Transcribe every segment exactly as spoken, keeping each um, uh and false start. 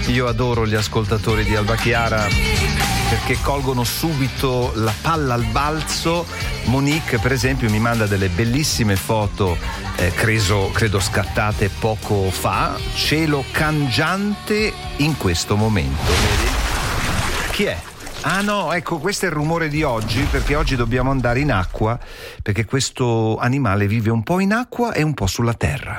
Io adoro gli ascoltatori di Alba Chiara perché colgono subito la palla al balzo. Monique, per esempio, mi manda delle bellissime foto, eh, credo, credo scattate poco fa. Cielo cangiante in questo momento. Vedi? Chi è? Ah no, ecco, questo è il rumore di oggi, perché oggi dobbiamo andare in acqua, perché questo animale vive un po' in acqua e un po' sulla terra.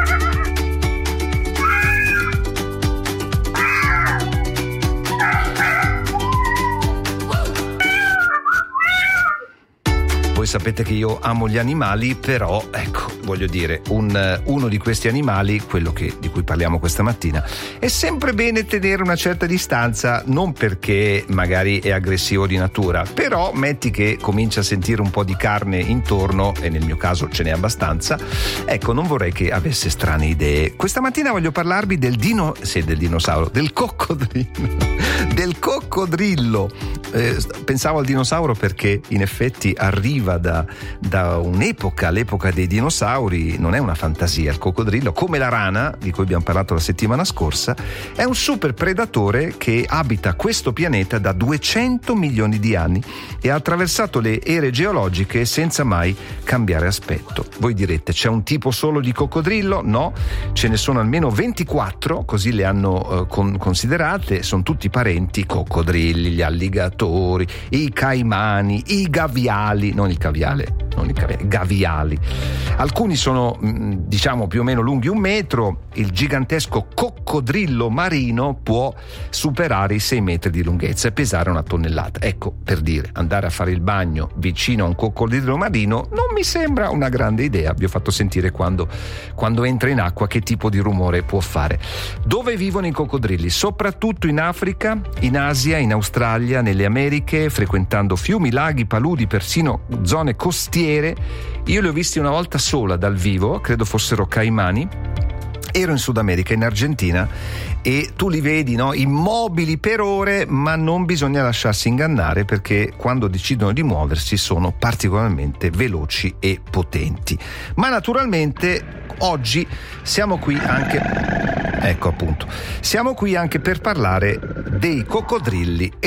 Voi sapete che io amo gli animali, però ecco, voglio dire, un, uno di questi animali, quello che, di cui parliamo questa mattina, è sempre bene tenere una certa distanza, non perché magari è aggressivo di natura, però metti che comincia a sentire un po' di carne intorno, e nel mio caso ce n'è abbastanza, ecco, non vorrei che avesse strane idee. Questa mattina voglio parlarvi del dino, sì, del dinosauro, del coccodrillo, del coccodrillo. Eh, pensavo al dinosauro perché in effetti arriva Da, da un'epoca, l'epoca dei dinosauri, non è una fantasia. Il coccodrillo, come la rana di cui abbiamo parlato la settimana scorsa, è un super predatore che abita questo pianeta da duecento milioni di anni e ha attraversato le ere geologiche senza mai cambiare aspetto. Voi direte, c'è un tipo solo di coccodrillo? No, ce ne sono almeno ventiquattro, così le hanno eh, con, considerate. Sono tutti parenti: coccodrilli, gli alligatori, i caimani, i gaviali, non il caviale, non il caviale, gaviali. Alcuni sono, diciamo, più o meno lunghi un metro. Il gigantesco coccodrillo marino può superare i sei metri di lunghezza e pesare una tonnellata. Ecco, per dire, andare a fare il bagno vicino a un coccodrillo marino non mi sembra una grande idea. Vi ho fatto sentire quando, quando entra in acqua che tipo di rumore può fare. Dove vivono i coccodrilli? Soprattutto in Africa, in Asia, in Australia, nelle Americhe, frequentando fiumi, laghi, paludi, persino zone costiere. Io li ho visti una volta sola dal vivo, credo fossero caimani. Ero in Sud America, in Argentina, e tu li vedi, no, immobili per ore, ma non bisogna lasciarsi ingannare, perché quando decidono di muoversi sono particolarmente veloci e potenti. Ma naturalmente oggi siamo qui anche, ecco appunto, siamo qui anche per parlare dei coccodrilli e